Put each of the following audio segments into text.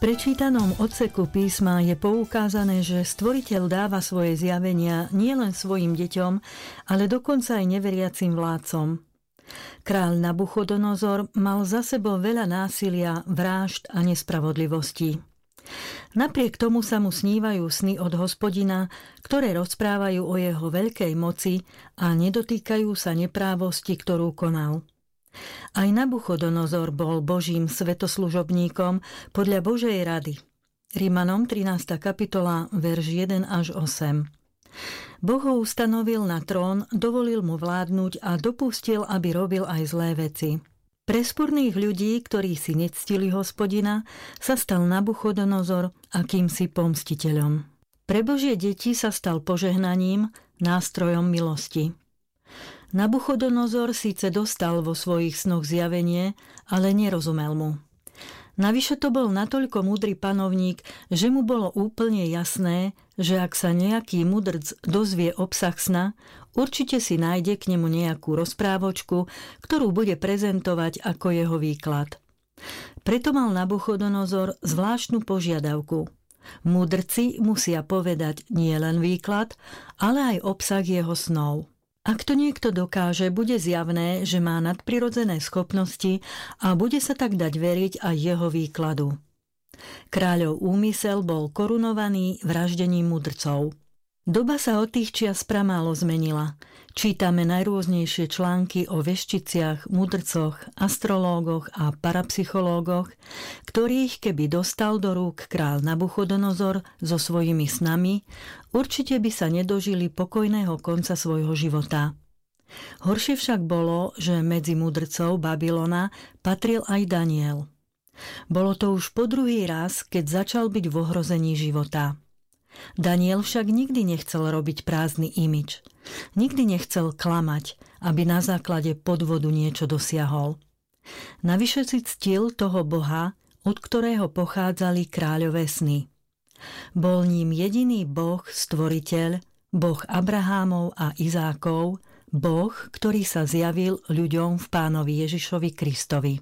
prečítanom odseku písma je poukázané, že Stvoriteľ dáva svoje zjavenia nielen svojim deťom, ale dokonca aj neveriacim vládcom. Kráľ Nabuchodonozor mal za sebou veľa násilia, vrážd a nespravodlivosti. Napriek tomu sa mu snívajú sny od Hospodina, ktoré rozprávajú o jeho veľkej moci a nedotýkajú sa neprávosti, ktorú konal. Aj Nabuchodonozor bol Božím svetoslužobníkom podľa Božej rady. Rimanom 13. kapitola, verš 1 až 8. Boh ho ustanovil na trón, dovolil mu vládnuť a dopustil, aby robil aj zlé veci. Pre spurných ľudí, ktorí si nectili Hospodina, sa stal Nabuchodonozor akýmsi pomstiteľom. Pre Božie deti sa stal požehnaním, nástrojom milosti. Nabuchodonozor síce dostal vo svojich snoch zjavenie, ale nerozumel mu. Navyše to bol natoľko múdry panovník, že mu bolo úplne jasné, že ak sa nejaký mudrc dozvie obsah sna, určite si nájde k nemu nejakú rozprávočku, ktorú bude prezentovať ako jeho výklad. Preto mal Nabuchodonozor zvláštnu požiadavku. Mudrci musia povedať nielen výklad, ale aj obsah jeho snov. Ak to niekto dokáže, bude zjavné, že má nadprirodzené schopnosti a bude sa tak dať veriť aj jeho výkladu. Kráľov úmysel bol korunovaný vraždením mudrcov. Doba sa od tých čias pramálo zmenila. Čítame najrôznejšie články o vešticiach, mudrcoch, astrológoch a parapsychológoch, ktorých keby dostal do rúk kráľ Nabuchodonozor so svojimi snami, určite by sa nedožili pokojného konca svojho života. Horšie však bolo, že medzi mudrcov Babylona patril aj Daniel. Bolo to už po druhý raz, keď začal byť v ohrození života. Daniel však nikdy nechcel robiť prázdny imidž. Nikdy nechcel klamať, aby na základe podvodu niečo dosiahol. Navyše si ctil toho Boha, od ktorého pochádzali kráľové sny. Bol ním jediný Boh, stvoriteľ, Boh Abrahámov a Izákov, Boh, ktorý sa zjavil ľuďom v Pánovi Ježišovi Kristovi.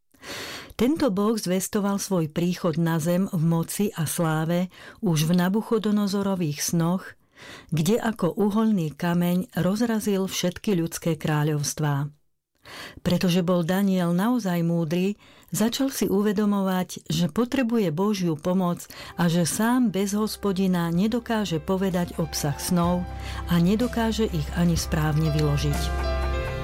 Tento Boh zvestoval svoj príchod na zem v moci a sláve už v Nabuchodonozorových snoch, kde ako uhoľný kameň rozrazil všetky ľudské kráľovstvá. Pretože bol Daniel naozaj múdry, začal si uvedomovať, že potrebuje Božiu pomoc a že sám bez Hospodina nedokáže povedať obsah snov a nedokáže ich ani správne vyložiť.